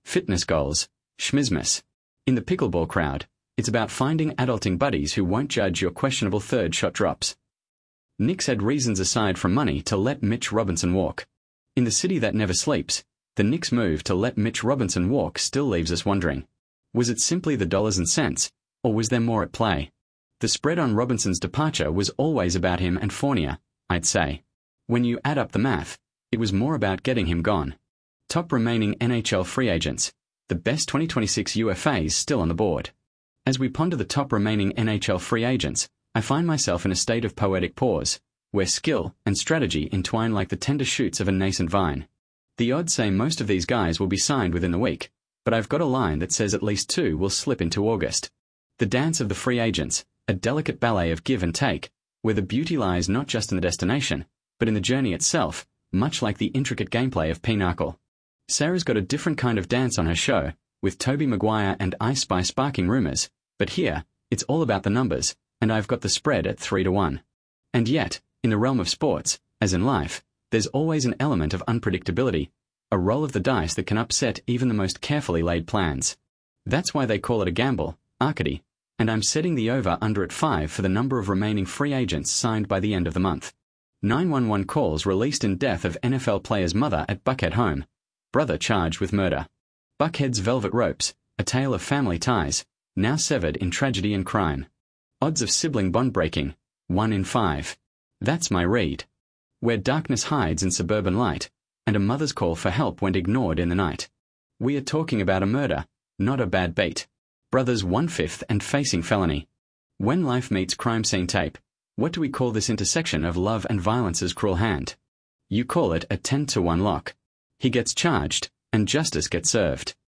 fitness goals, schmismus. In the pickleball crowd, it's about finding adulting buddies who won't judge your questionable third shot drops. Knicks had reasons aside from money to let Mitch Robinson walk. In the city that never sleeps, the Knicks' move to let Mitch Robinson walk still leaves us wondering. Was it simply the dollars and cents, or was there more at play? The spread on Robinson's departure was always about him and Fournier, I'd say. When you add up the math, it was more about getting him gone. Top remaining NHL free agents, the best 2026 UFAs still on the board. As we ponder the top remaining NHL free agents, I find myself in a state of poetic pause, where skill and strategy entwine like the tender shoots of a nascent vine. The odds say most of these guys will be signed within the week, but I've got a line that says at least 2 will slip into August. The dance of the free agents, a delicate ballet of give and take, where the beauty lies not just in the destination, but in the journey itself, much like the intricate gameplay of Pinochle. Sarah's got a different kind of dance on her show, with Tobey Maguire and Ice Spice sparking rumours, but here, it's all about the numbers, and I've got the spread at 3-1. And yet, in the realm of sports, as in life, there's always an element of unpredictability, a roll of the dice that can upset even the most carefully laid plans. That's why they call it a gamble, Arcady, and I'm setting the over-under at 5 for the number of remaining free agents signed by the end of the month. 911 calls released in death of NFL player's mother at Buckhead home, brother charged with murder. Buckhead's velvet ropes, a tale of family ties, now severed in tragedy and crime. Odds of sibling bond breaking, 1 in 5. That's my read. Where darkness hides in suburban light, and a mother's call for help went ignored in the night. We are talking about a murder, not a bad bait. Brothers 1/5 and facing felony. When life meets crime scene tape, what do we call this intersection of love and violence's cruel hand? You call it a 10-1 lock. He gets charged, and justice gets served.